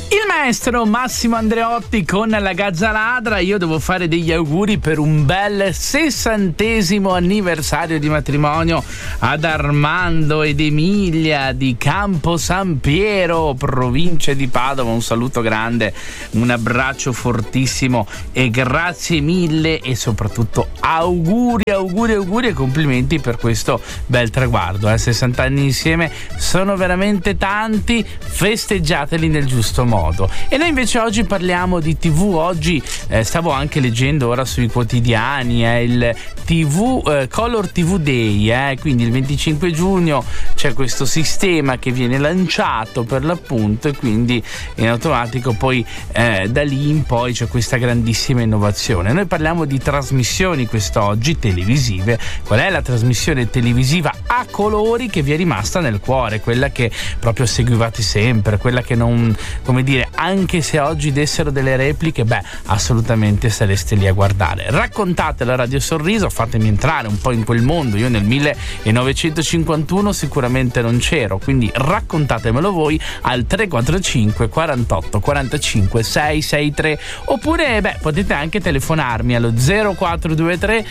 Il maestro Massimo Andreotti con la Gazza Ladra. Io devo fare degli auguri per un bel 60° anniversario di matrimonio ad Armando ed Emilia di Campo San Piero, provincia di Padova. Un saluto grande, un abbraccio fortissimo e grazie mille e soprattutto auguri e complimenti per questo bel traguardo. 60 anni insieme sono veramente tanti, festeggiateli nel giusto modo. E noi invece oggi parliamo di TV. Oggi stavo anche leggendo ora sui quotidiani il Color TV Day, quindi il 25 giugno c'è questo sistema che viene lanciato per l'appunto e quindi in automatico poi da lì in poi c'è questa grandissima innovazione. Noi parliamo di trasmissioni quest'oggi televisive. Qual è la trasmissione televisiva a colori che vi è rimasta nel cuore, quella che proprio seguivate sempre, quella che non, come dire, anche se oggi dessero delle repliche, assolutamente stareste lì a guardare. Raccontatela a Radio Sorriso, fatemi entrare un po' in quel mondo. Io nel 1951 sicuramente non c'ero, quindi raccontatemelo voi al 345 48 45 663, oppure potete anche telefonarmi allo 0423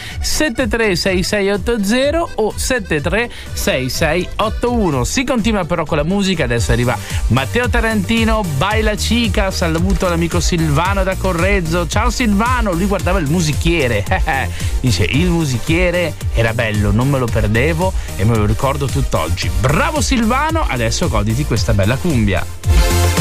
736680 o 736681. Si continua però con la musica. Adesso arriva Matteo Tarantino, Baila Chica. Saluto l'amico Silvano da Correzzo. Ciao Silvano, lui guardava il musichiere. Dice il musichiere era bello, non me lo perdevo e me lo ricordo tutt'oggi. Bravo Silvano, adesso goditi questa bella cumbia.